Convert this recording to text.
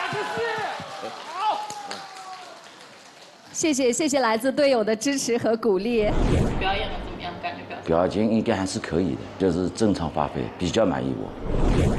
谢谢来自队友的支持和鼓励。 表演的怎么样？感觉表演应该还是可以的，就是正常发挥，比较满意我。